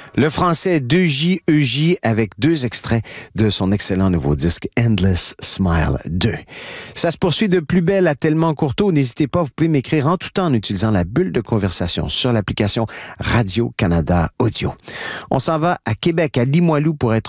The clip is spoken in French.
Le français 2J avec 2 extraits de son excellent nouveau disque Endless Smile 2. Ça se poursuit de plus belle à tellement courteau. N'hésitez pas, vous pouvez m'écrire en tout temps en utilisant la bulle de conversation sur l'application Radio-Canada Audio. On s'en va à Québec, à Limoilou pour être